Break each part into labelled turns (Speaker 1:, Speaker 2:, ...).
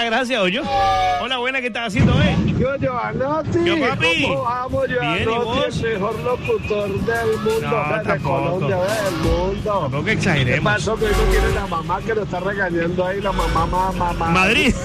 Speaker 1: muchas gracias, oye. Hola, buena, ¿qué estás haciendo,
Speaker 2: Yo, Giovanotti.
Speaker 1: Yo, papi.
Speaker 2: ¿Cómo vamos,
Speaker 1: Bien, ¿y vos?
Speaker 2: El mejor locutor del mundo.
Speaker 1: No,
Speaker 2: de
Speaker 1: tampoco.
Speaker 2: Colombia, del mundo.
Speaker 1: Tampoco
Speaker 2: ¿Qué
Speaker 1: exageremos.
Speaker 2: pasó? Que no tiene la mamá que lo está regañando ahí, la mamá.
Speaker 1: Madrid.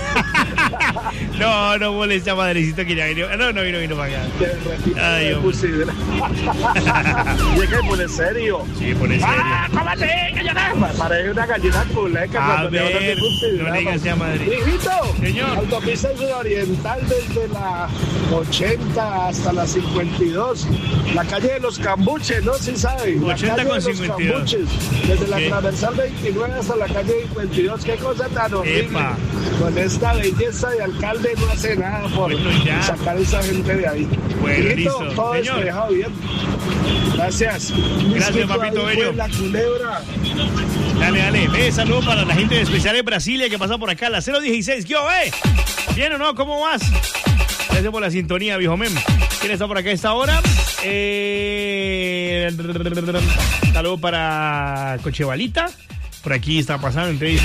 Speaker 1: No molesta, madrecito, que ya vino. No vino para acá. Ay, hombre.
Speaker 2: Y es que pone serio.
Speaker 1: Sí, pone serio.
Speaker 2: ¡Cómate! ¡Que yo no! Parece una gallina culeca.
Speaker 1: A ver, no le digas a Madrid.
Speaker 2: Hijito,
Speaker 1: Señor.
Speaker 2: Autopista Suroriental desde la 80 hasta la 52. La calle de los Cambuches, ¿no? Sí saben.
Speaker 1: 80
Speaker 2: la calle
Speaker 1: con
Speaker 2: de los
Speaker 1: 52.
Speaker 2: Cambuches. Desde la
Speaker 1: ¿Qué?
Speaker 2: transversal 29 hasta la calle 52. Qué cosa tan horrible.
Speaker 1: Epa.
Speaker 2: Con esta belleza de alcalde no hace nada por
Speaker 1: Bueno, ya.
Speaker 2: sacar a esa gente de ahí.
Speaker 1: Bueno,
Speaker 2: Hijito,
Speaker 1: listo.
Speaker 2: todo
Speaker 1: Señor.
Speaker 2: despejado bien. Gracias.
Speaker 1: Gracias, papito
Speaker 2: Ahí fue
Speaker 1: bello.
Speaker 2: La culebra.
Speaker 1: Dale. Saludos para la gente de Especiales Brasilia que pasa por acá, la 016. ¿Qué ¿Bien o no? ¿Cómo vas? Gracias por la sintonía, viejo mem. ¿Quién está por acá a esta hora? Saludos para Cochevalita. Por aquí está pasando entre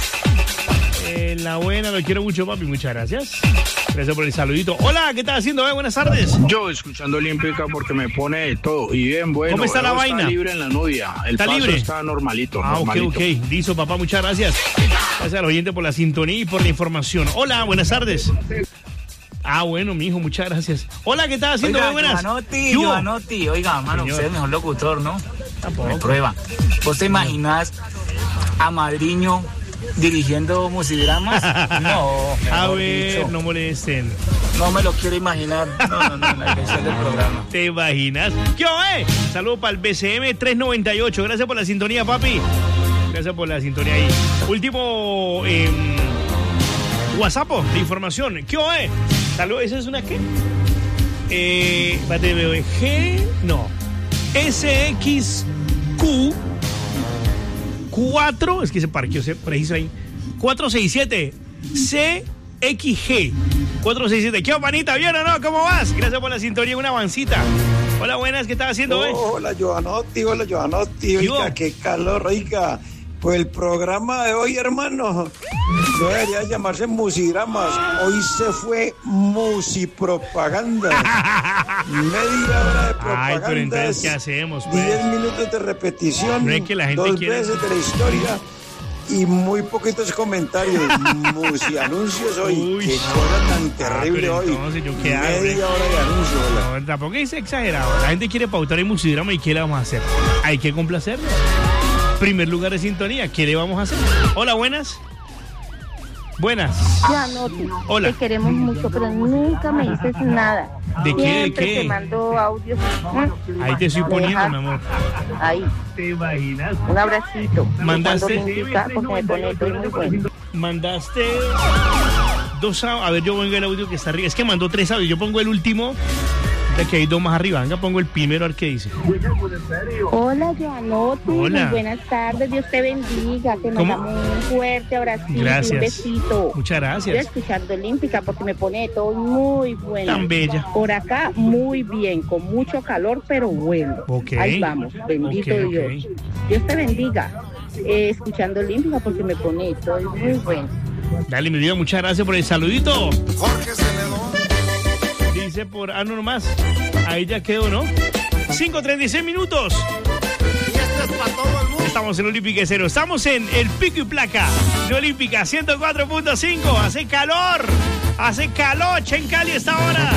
Speaker 1: la buena, lo quiero mucho, papi. Muchas gracias. Gracias por el saludito. Hola, ¿qué estás haciendo? Buenas tardes.
Speaker 3: Yo escuchando Olímpica porque me pone de todo. Y bien, bueno.
Speaker 1: ¿Cómo está la
Speaker 3: Está
Speaker 1: vaina?
Speaker 3: libre en la Nubia. El
Speaker 1: ¿Está
Speaker 3: paso
Speaker 1: libre?
Speaker 3: está normalito.
Speaker 1: Ok.
Speaker 3: normalito.
Speaker 1: Listo, papá, muchas gracias. Gracias al oyente por la sintonía y por la información. Hola, buenas tardes. Bueno, mijo, muchas gracias. Hola, ¿qué estás haciendo?
Speaker 4: Oiga,
Speaker 1: Muy buenas.
Speaker 4: Giovanotti, oiga, mano,
Speaker 1: Señor.
Speaker 4: usted es el mejor locutor, ¿no?
Speaker 1: Tampoco.
Speaker 4: Me prueba. ¿Vos te imaginas a Madriño dirigiendo musidramas? No,
Speaker 1: A
Speaker 4: mejor
Speaker 1: ver,
Speaker 4: dicho.
Speaker 1: no molesten.
Speaker 4: No me lo quiero imaginar. No, la dirección del programa.
Speaker 1: ¿Te imaginas? ¿Qué Saludos para el BCM 398. Gracias por la sintonía, papi. Gracias por la sintonía ahí. Último WhatsApp de información. ¿Qué Saludos, ¿esa es una qué? G, no. SXQ 4, es que se parqueó, se preciso ahí. 467 CXG 467. ¿Qué panita? ¿Bien o no? ¿Cómo vas? Gracias por la sintonía, una avancita. Hola, buenas, ¿qué estás haciendo hoy?
Speaker 5: Hola, Giovanotti. Oiga, qué calor, oiga. Pues el programa de hoy, hermano, no debería llamarse Musidramas. Hoy se fue Musipropaganda. Media hora de propaganda.
Speaker 1: Ay, pero entonces, ¿qué hacemos, pues?
Speaker 5: 10 minutos de repetición.
Speaker 1: No es que la gente
Speaker 5: 2
Speaker 1: quiere-
Speaker 5: veces de la historia. Y muy poquitos comentarios. Musianuncios hoy.
Speaker 1: Uy.
Speaker 5: Qué cosa tan terrible
Speaker 1: pero
Speaker 5: hoy.
Speaker 1: entonces, ¿yo qué hago,
Speaker 5: Media hora de anuncios. hola.
Speaker 1: No, tampoco es exagerado. La gente quiere pautar en musidrama y ¿qué le vamos a hacer? Hay que complacerlo. Primer lugar de sintonía, ¿qué le vamos a hacer? Hola, buenas. Buenas.
Speaker 6: Giovanotti,
Speaker 1: Hola.
Speaker 6: te queremos mucho, pero nunca me dices nada.
Speaker 1: ¿De qué?
Speaker 6: Siempre
Speaker 1: ¿De qué?
Speaker 6: te mando audios.
Speaker 1: Ahí te estoy
Speaker 6: ¿Me
Speaker 1: poniendo,
Speaker 6: dejas?
Speaker 1: mi amor.
Speaker 6: Ahí,
Speaker 1: ¿Te imaginas?
Speaker 6: un abracito.
Speaker 1: ¿Mandaste?
Speaker 6: Te mando música porque me pone todo muy bueno.
Speaker 1: Mandaste 2 audios. A ver, yo pongo el audio que está arriba. Es que mandó 3 audios. Yo pongo el último. De que hay 2 más arriba. Venga, pongo el primero a ver qué dice.
Speaker 6: Hola, Giovanotti.
Speaker 1: Hola.
Speaker 6: Muy buenas tardes. Dios te bendiga. Te
Speaker 1: ¿Cómo?
Speaker 6: mandamos un fuerte abracito,
Speaker 1: Gracias.
Speaker 6: un besito.
Speaker 1: Muchas
Speaker 6: Estoy
Speaker 1: gracias.
Speaker 6: escuchando Olímpica porque me pone todo muy bueno.
Speaker 1: Tan bella.
Speaker 6: Por acá, muy bien, con mucho calor, pero bueno.
Speaker 1: Ok.
Speaker 6: Ahí vamos, bendito
Speaker 1: Ok,
Speaker 6: Dios. Dios te bendiga. Escuchando Olímpica porque me pone todo muy bueno.
Speaker 1: Dale, mi vida, muchas gracias por el saludito. Dice por no nomás. Ahí ya quedó, ¿no? 5:36 minutos. Estamos en Olímpica Cero. Estamos en el pico y placa de Olímpica 104.5. Hace calor en Cali esta hora.